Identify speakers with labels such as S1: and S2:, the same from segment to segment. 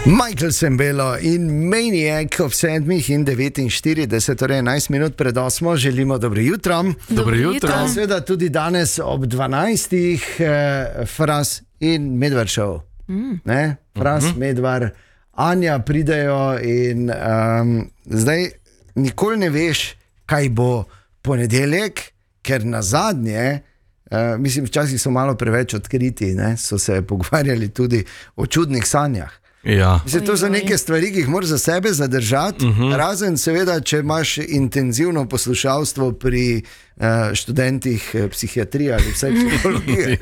S1: Michael Sembello in Maniac ob 7:49, torej 11 minut pred 8, želimo dobro jutro.
S2: Dobro jutro.
S1: Seveda tudi danes ob 12, Fras in Medvar šov. Fras, Medvar, Anja pridejo in zdaj nikoli ne veš, kaj bo ponedeljek, ker na zadnje, mislim, včasih so malo preveč odkriti, ne? So se pogovarjali tudi o čudnih sanjah.
S2: Ja.
S1: Mislim, to so neke stvari, ki jih moraš za sebe zadržati, razen seveda, če imaš intenzivno poslušalstvo pri študentih psihiatrije ali vsaj psihologije.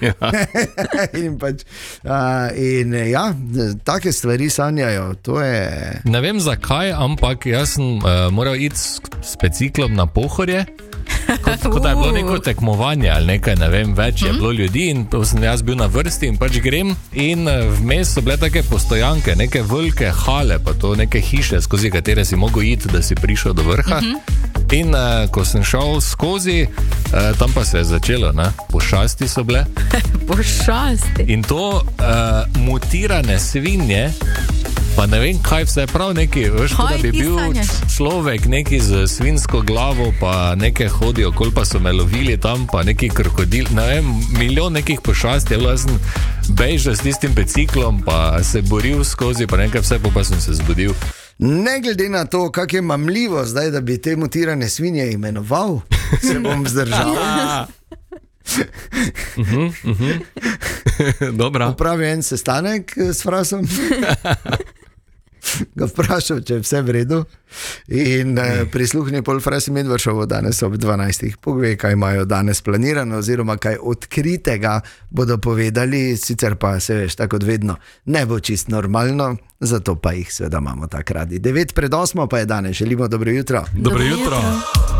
S1: In take stvari sanjajo, to je...
S2: Ne vem zakaj, ampak jaz sem moral iti s biciklom na Pohorje, kot da je bilo neko tekmovanje ali nekaj, ne vem, več je bilo ljudi in sem jaz bil na vrsti in pač grem in vmes so bile take postojanke, neke velike hale, pa to neke hiše, skozi katere si mogel iti, da si prišel do vrha. In ko sem šel skozi, tam pa se je začelo, ne? Pošasti so bile.
S3: Pošasti.
S2: In to mutirane svinje, pa ne vem kaj vse, prav neki, veš, kot da bi bil človek neki z svinsko glavo, pa neke hodijo, okoli pa so me lovili tam, pa neki krokodil, ne vem, milijon nekih pošasti, jaz sem bežal s tistim biciklom, pa se boril skozi, pa nekaj vse, pa sem se zbudil.
S1: Ne glede na to, kak je mamljivo zdaj, da bi te mutirane svinje imenoval, se bom zdržal.
S2: Dobro.
S1: Opravi en sestanek s Frasom. Ga vprašal, če je vse v redu in prisluhni pol Fras in Medvar šovu danes ob 12. Povej, kaj imajo danes planirano oziroma kaj odkritega bodo povedali, sicer pa se veš, tako kot vedno, ne bo čist normalno, zato pa jih seveda imamo tak radi. 9:09 pa je danes, želimo dobro jutro.
S2: Dobro jutro.